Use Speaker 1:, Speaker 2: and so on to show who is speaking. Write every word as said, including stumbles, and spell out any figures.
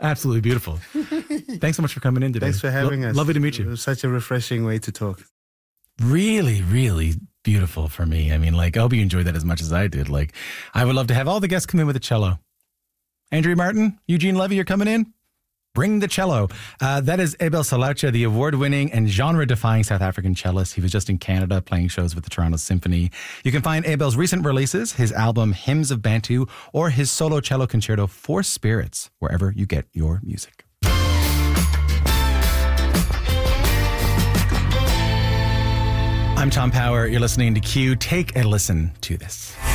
Speaker 1: Absolutely beautiful. Thanks so much for coming in today.
Speaker 2: Thanks for having
Speaker 1: Lo-
Speaker 2: us.
Speaker 1: Lovely to meet you.
Speaker 2: It was such a refreshing way to talk.
Speaker 1: Really, really beautiful for me. I mean, like, I hope you enjoyed that as much as I did. Like, I would love to have all the guests come in with a cello. Andrea Martin, Eugene Levy, you're coming in? Bring the cello. Uh, that is Abel Salaucha, the award-winning and genre-defying South African cellist. He was just in Canada playing shows with the Toronto Symphony. You can find Abel's recent releases, his album Hymns of Bantu, or his solo cello concerto Four Spirits, wherever you get your music. I'm Tom Power. You're listening to Q. Take a listen to this.